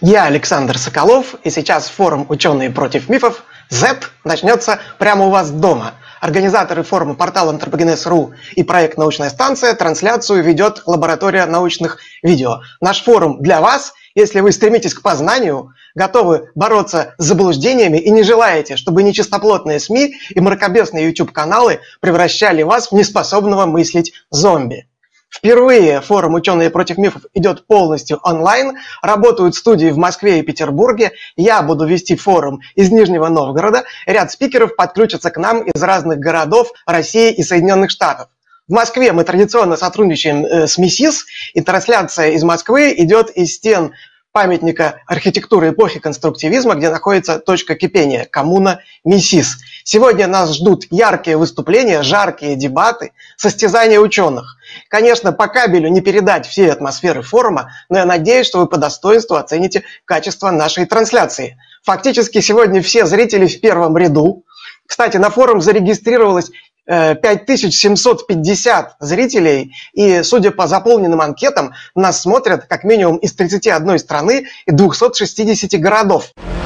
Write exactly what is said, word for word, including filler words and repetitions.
Я Александр Соколов, и сейчас форум «Ученые против мифов» зет начнется прямо у вас дома. Организаторы форума портал антропогенез точка ру и проект «Научная станция» трансляцию ведет лаборатория научных видео. Наш форум для вас, если вы стремитесь к познанию, готовы бороться с заблуждениями и не желаете, чтобы нечистоплотные СМИ и мракобесные YouTube-каналы превращали вас в неспособного мыслить зомби. Впервые форум «Ученые против мифов» идет полностью онлайн, работают студии в Москве и Петербурге, я буду вести форум из Нижнего Новгорода, ряд спикеров подключатся к нам из разных городов России и Соединенных Штатов. В Москве мы традиционно сотрудничаем э, с МИСИС, и трансляция из Москвы идет из стен памятника архитектуры эпохи конструктивизма, где находится точка кипения – коммуна МИСИС. Сегодня нас ждут яркие выступления, жаркие дебаты, состязания ученых. Конечно, по кабелю не передать всей атмосферы форума, но я надеюсь, что вы по достоинству оцените качество нашей трансляции. Фактически сегодня все зрители в первом ряду. Кстати, на форум зарегистрировалось пять тысяч семьсот пятьдесят зрителей, и, судя по заполненным анкетам, нас смотрят как минимум из тридцати одной страны и двухсот шестидесяти городов.